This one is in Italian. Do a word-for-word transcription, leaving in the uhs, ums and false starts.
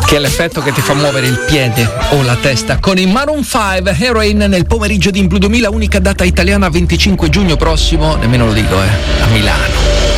che è l'effetto che ti fa muovere il piede o la testa. Con i Maroon cinque, Heroin, nel pomeriggio di In Blu duemila, unica data italiana venticinque giugno prossimo, nemmeno lo dico, eh, a Milano.